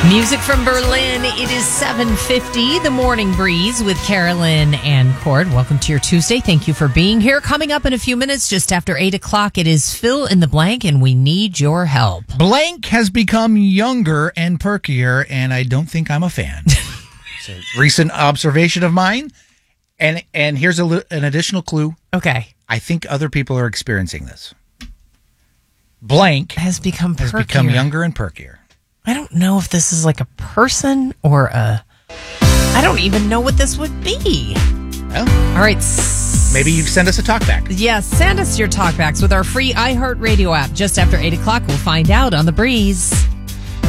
Music from Berlin. It is 7:50, The Morning Breeze with Carolyn and Cord. Welcome to your Tuesday. Thank you for being here. Coming up in a few minutes, just after 8 o'clock, it is Fill in the Blank, and we need your help. Blank has become younger and perkier, and I don't think I'm a fan. It's a recent observation of mine, and here's an additional clue. Okay. I think other people are experiencing this. Blank Has become younger and perkier. I don't know if this is like a person or I don't even know what this would be. Well, all right. Maybe you send us a talkback. Yeah, send us your talkbacks with our free iHeartRadio app. Just after 8 o'clock, we'll find out on The Breeze.